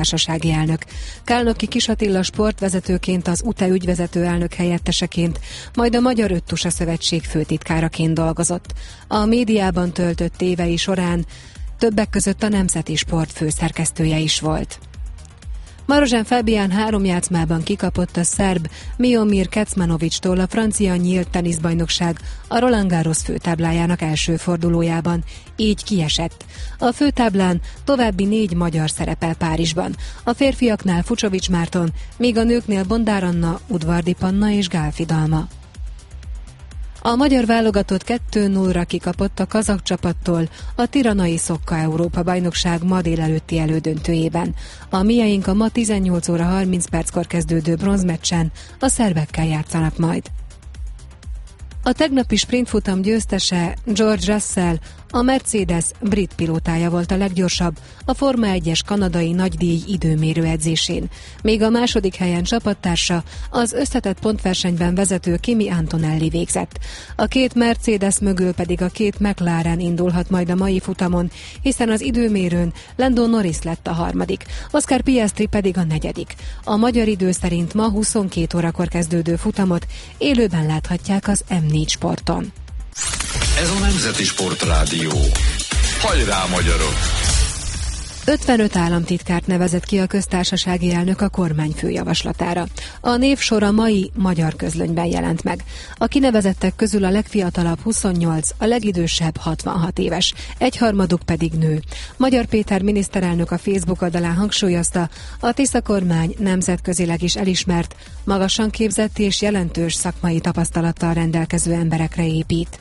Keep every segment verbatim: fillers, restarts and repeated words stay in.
köztársasági elnök. Kálnoky Kis Attila sportvezetőként, az u té e ügyvezető elnök helyetteseként, majd a Magyar Öttusa Szövetség főtitkáraként dolgozott. A médiában töltött évei során többek között a Nemzeti Sport főszerkesztője is volt. Marozsán Fábián három játszmában kikapott a szerb Miomir Kecmanovics-tól a francia nyílt teniszbajnokság a Roland Garros főtáblájának első fordulójában, így kiesett. A főtáblán további négy magyar szerepel Párizsban. A férfiaknál Fucsovics Márton, míg a nőknél Bondár Anna, Udvardi Panna és Gálfi Dalma. A magyar válogatott kettő nullra kikapott a kazak csapattól a Tiranai Szokka Európa-bajnokság ma délelőtti elődöntőjében. A mieink a ma tizennyolc óra harminc perckor kezdődő bronzmeccsen a szerbekkel játszanak majd. A tegnapi sprintfutam győztese, George Russell, a Mercedes brit pilótája volt a leggyorsabb a Forma egyes kanadai nagydíj időmérő edzésén, még a második helyen csapattársa, az összetett pontversenyben vezető Kimi Antonelli végzett. A két Mercedes mögül pedig a két McLaren indulhat majd a mai futamon, hiszen az időmérőn Lando Norris lett a harmadik, Oscar Piastri pedig a negyedik. A magyar idő szerint ma huszonkét órakor kezdődő futamot élőben láthatják az em négy Sporton. Ez a Nemzeti Sportrádió. Hajrá, magyarok! ötvenöt államtitkárt nevezett ki a köztársasági elnök a kormányfő javaslatára. A névsor a mai Magyar Közlönyben jelent meg. A kinevezettek közül a legfiatalabb huszonnyolc, a legidősebb hatvanhat éves, egyharmaduk pedig nő. Magyar Péter miniszterelnök a Facebook oldalán hangsúlyozta, a Tisza kormány nemzetközileg is elismert, magasan képzett és jelentős szakmai tapasztalattal rendelkező emberekre épít.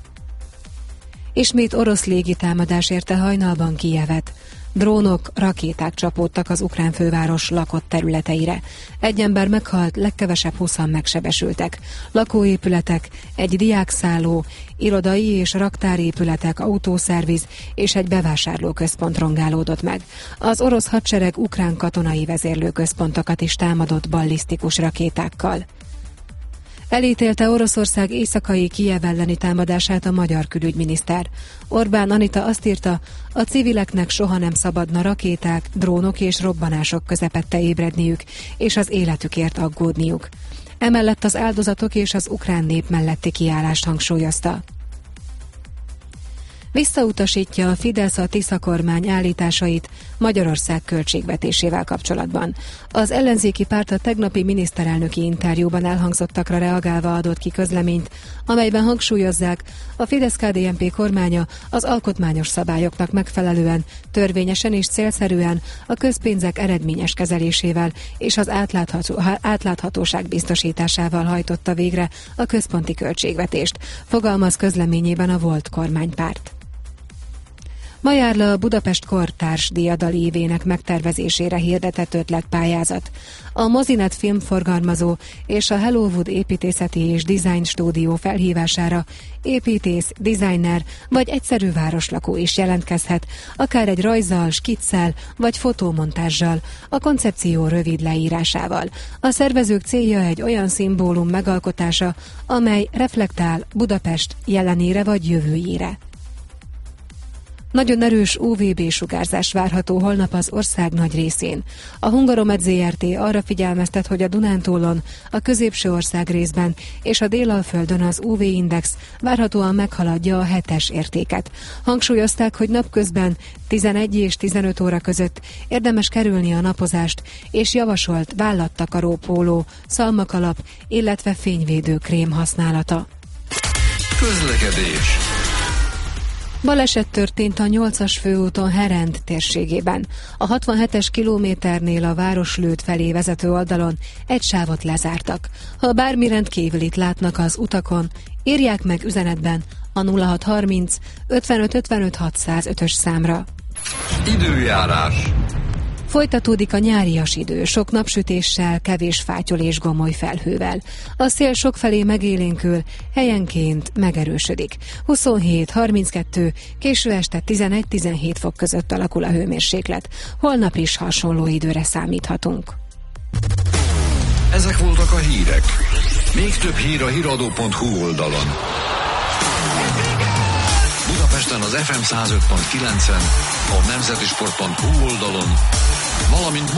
Ismét orosz légitámadás érte hajnalban Kijevet. Drónok, rakéták csapódtak az ukrán főváros lakott területeire. Egy ember meghalt, legkevesebb húszan megsebesültek. Lakóépületek, egy diákszálló, irodai és raktárépületek, autószerviz és egy bevásárlóközpont rongálódott meg. Az orosz hadsereg ukrán katonai vezérlőközpontokat is támadott ballisztikus rakétákkal. Elítélte Oroszország éjszakai Kijev elleni támadását a magyar külügyminiszter. Orbán Anita azt írta, a civileknek soha nem szabadna rakéták, drónok és robbanások közepette ébredniük, és az életükért aggódniuk. Emellett az áldozatok és az ukrán nép melletti kiállást hangsúlyozta. Visszautasítja a Fidesz a Tisza kormány állításait Magyarország költségvetésével kapcsolatban. Az ellenzéki párt a tegnapi miniszterelnöki interjúban elhangzottakra reagálva adott ki közleményt, amelyben hangsúlyozzák, a Fidesz-ká dé en pé kormánya az alkotmányos szabályoknak megfelelően, törvényesen és célszerűen a közpénzek eredményes kezelésével és az átlátható, átláthatóság biztosításával hajtotta végre a központi költségvetést, fogalmaz közleményében a volt kormánypárt. Ma jár le a Budapest Kortárs Diadal évének megtervezésére hirdetett ötletpályázat. A Mozinet filmforgalmazó és a Hellowood építészeti és design stúdió felhívására építész, designer vagy egyszerű városlakó is jelentkezhet, akár egy rajzzal, skiccsel vagy fotómontázsal, a koncepció rövid leírásával. A szervezők célja egy olyan szimbólum megalkotása, amely reflektál Budapest jelenére vagy jövőjére. Nagyon erős u vé bé-sugárzás várható holnap az ország nagy részén. A Hungaromed zé er té arra figyelmeztet, hogy a Dunántúlon, a középső ország részben és a Délalföldön az u vé-index várhatóan meghaladja a hetes értéket. Hangsúlyozták, hogy napközben tizenegy és tizenöt óra között érdemes kerülni a napozást, és javasolt vállattakaró póló, szalmakalap, illetve fényvédő krém használata. Közlekedés. Baleset történt a nyolcas főúton Herend térségében. A hatvanhetes kilométernél a Városlőd felé vezető oldalon egy sávot lezártak. Ha bármi rendkívülit látnak az utakon, írják meg üzenetben a nulla hat harminc ötvenöt ötvenöt hatszázötös számra. Időjárás. Folytatódik a nyárias idő, sok napsütéssel, kevés fátyol és gomoly felhővel. A szél sokfelé megélénkül, helyenként megerősödik. huszonhét harminckettő, késő este tizenegy-tizenhét fok között alakul a hőmérséklet. Holnap is hasonló időre számíthatunk. Ezek voltak a hírek. Még több hír a híradó pont hu oldalon. Budapesten az ef em száz öt pont kilencen, a nemzetisport pont hu oldalon valamint